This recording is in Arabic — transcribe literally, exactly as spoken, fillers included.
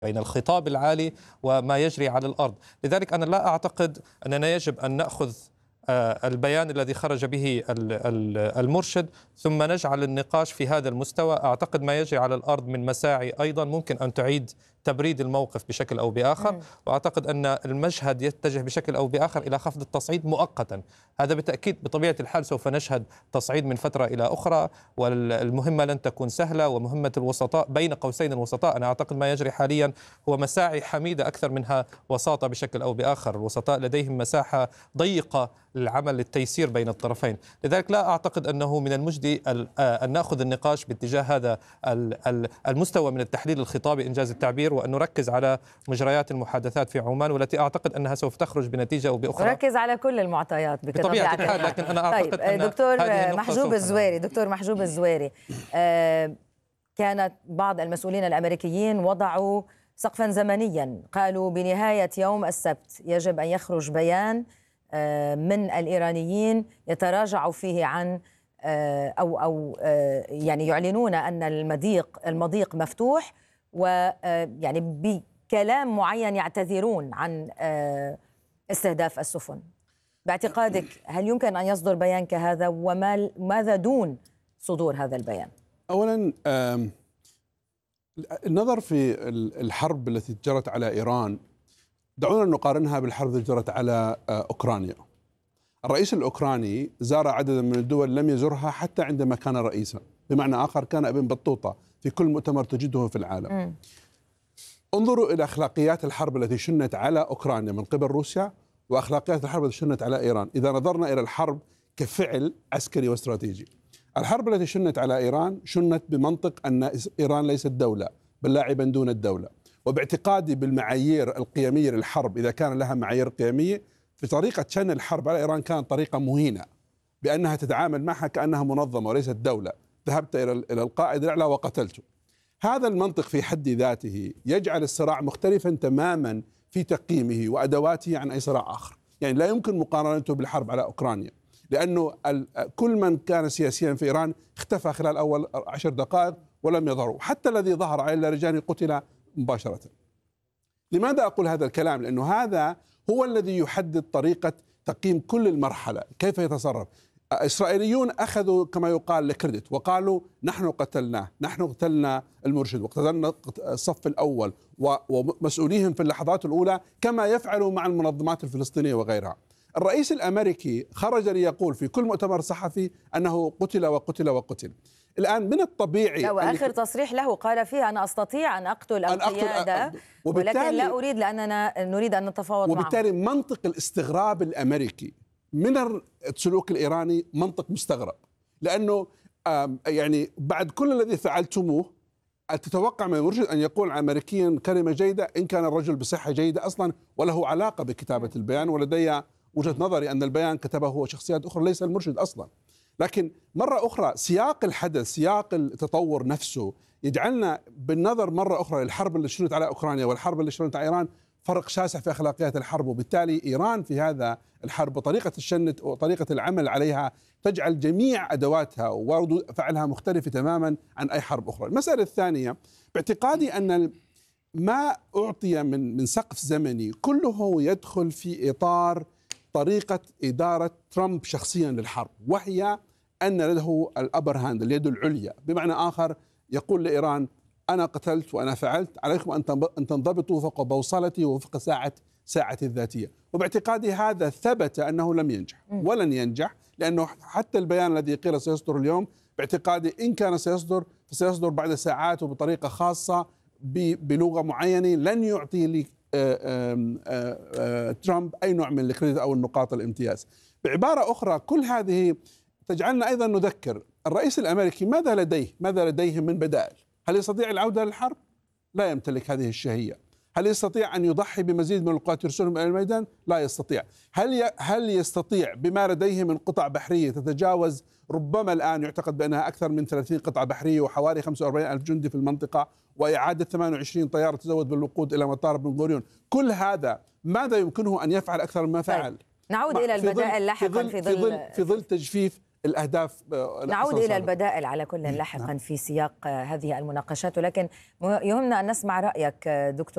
بين الخطاب العالي وما يجري على الأرض. لذلك أنا لا أعتقد أننا يجب أن نأخذ البيان الذي خرج به المرشد ثم نجعل النقاش في هذا المستوى. أعتقد ما يجري على الأرض من مساعي أيضا ممكن أن تعيد تبريد الموقف بشكل أو بآخر، وأعتقد أن المشهد يتجه بشكل أو بآخر إلى خفض التصعيد مؤقتا. هذا بالتأكيد بطبيعة الحال سوف نشهد تصعيد من فترة إلى أخرى، والمهمة لن تكون سهلة، ومهمة الوسطاء بين قوسين الوسطاء أنا أعتقد ما يجري حاليا هو مساعي حميدة أكثر منها وساطة بشكل أو بآخر. الوسطاء لديهم مساحة ضيقة للعمل للتيسير بين الطرفين. لذلك لا أعتقد أنه من المجدي أن نأخذ النقاش باتجاه هذا المستوى من التحليل الخطابي إنجاز التعبير، وأن نركز على مجريات المحادثات في عمان، والتي أعتقد أنها سوف تخرج بنتيجة أو بأخرى. نركز على كل المعطيات بطبيعة الحال، لكن أنا أعتقد طيب أن دكتور محجوب الزويري دكتور محجوب الزويري آه كانت بعض المسؤولين الأمريكيين وضعوا سقفا زمنيا، قالوا بنهاية يوم السبت يجب أن يخرج بيان آه من الإيرانيين يتراجعوا فيه عن آه أو أو آه يعني يعلنون أن المضيق المضيق مفتوح، ويعني بكلام معين يعتذرون عن استهداف السفن. باعتقادك هل يمكن أن يصدر بيان كهذا، وماذا دون صدور هذا البيان؟ أولا النظر في الحرب التي جرت على إيران، دعونا نقارنها بالحرب التي جرت على أوكرانيا. الرئيس الأوكراني زار عددا من الدول لم يزرها حتى عندما كان رئيسا، بمعنى آخر كان ابن بطوطة في كل مؤتمر تجده في العالم. م. انظروا إلى أخلاقيات الحرب التي شنت على أوكرانيا من قبل روسيا، وأخلاقيات الحرب التي شنت على إيران. إذا نظرنا إلى الحرب كفعل عسكري واستراتيجي، الحرب التي شنت على إيران شنت بمنطق أن إيران ليست دولة بل لاعبا دون الدولة، وباعتقادي بالمعايير القيمية للحرب إذا كان لها معايير قيمية، في طريقة شن الحرب على إيران كانت طريقة مهينة، بأنها تتعامل معها كأنها منظمة وليست دولة. ذهبت إلى القائد الأعلى وقتلته. هذا المنطق في حد ذاته يجعل الصراع مختلفا تماما في تقييمه وأدواته عن أي صراع آخر. يعني لا يمكن مقارنته بالحرب على أوكرانيا، لأنه كل من كان سياسيا في إيران اختفى خلال أول عشر دقائق ولم يظهروا، حتى الذي ظهر على رجال قتل مباشرة. لماذا أقول هذا الكلام؟ لأنه هذا هو الذي يحدد طريقة تقييم كل المرحلة، كيف يتصرف. إسرائيليون أخذوا كما يقال الكريدت وقالوا نحن قتلناه، نحن قتلنا المرشد وقتلنا الصف الأول، ومسؤوليهم في اللحظات الأولى كما يفعلوا مع المنظمات الفلسطينية وغيرها. الرئيس الأمريكي خرج ليقول في كل مؤتمر صحفي أنه قتل وقتل وقتل. الآن من الطبيعي، لا، وآخر تصريح له قال فيه أنا أستطيع أن أقتل القيادة، ولكن لا أريد لأننا نريد أن نتفاوض معه. وبالتالي منطق الاستغراب الأمريكي من السلوك الإيراني منطق مستغرب، لأنه يعني بعد كل الذي فعلتموه تتوقع من المرشد أن يقول أمريكيا كلمة جيدة إن كان الرجل بصحة جيدة أصلا وله علاقة بكتابة البيان. ولدي وجهة نظري أن البيان كتبه هو شخصيات أخرى ليس المرشد أصلا. لكن مرة أخرى سياق الحدث، سياق التطور نفسه يجعلنا بالنظر مرة أخرى للحرب اللي شنت على أوكرانيا والحرب اللي شنت على إيران فرق شاسع في أخلاقيات الحرب. وبالتالي إيران في هذا الحرب وطريقة الشنت وطريقة العمل عليها تجعل جميع أدواتها وردود فعلها مختلفة تماما عن أي حرب أخرى. المسألة الثانية باعتقادي أن ما أعطي من من سقف زمني كله يدخل في إطار طريقة إدارة ترامب شخصيا للحرب، وهي أن له الأبر هاند، اليد العليا. بمعنى آخر يقول لإيران أنا قتلت وأنا فعلت، عليكم أن تنضبطوا فوق بوصلتي وفوق ساعة ساعتي الذاتية. وباعتقادي هذا ثبت أنه لم ينجح ولن ينجح، لأنه حتى البيان الذي قيل سيصدر اليوم باعتقادي إن كان سيصدر فسيصدر بعد ساعات وبطريقة خاصة بلغة معينة لن يعطي لي ترامب أي نوع من الكريدت أو النقاط الامتياز. بعبارة أخرى كل هذه تجعلنا أيضا نذكر الرئيس الأمريكي ماذا لديه ماذا لديه من بدائل. هل يستطيع العودة للحرب؟ لا يمتلك هذه الشهية. هل يستطيع أن يضحي بمزيد من القوات يرسلهم إلى الميدان؟ لا يستطيع. هل هل يستطيع بما لديه من قطع بحرية تتجاوز ربما الآن يعتقد بأنها أكثر من ثلاثين قطعة بحرية وحوالي خمسة وأربعين ألف جندي في المنطقة وإعادة ثمانية وعشرين طيارة تزود بالوقود إلى مطار بن غوريون، كل هذا ماذا يمكنه أن يفعل أكثر مما فعل؟ نعود إلى البدائل لاحقا في ظل, في ظل, في ظل تجفيف الأهداف. نعود إلى البدائل على كل لاحقا في سياق هذه المناقشات، ولكن يهمنا أن نسمع رأيك دكتور.